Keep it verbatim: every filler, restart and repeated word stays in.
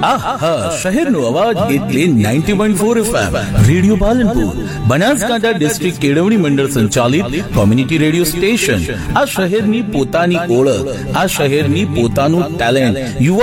આહા, શહેરનો અવાજ એટલે ninety point four FM radio Palanpur, Banaskantha district કેળવણી મંડળ સંચાલિત કોમ્યુનિટી રેડિયો સ્ટેશન. આ શહેરની પોતાની ઓળખ, આ શહેરની પોતાનું ટેલેન્ટ, યુવા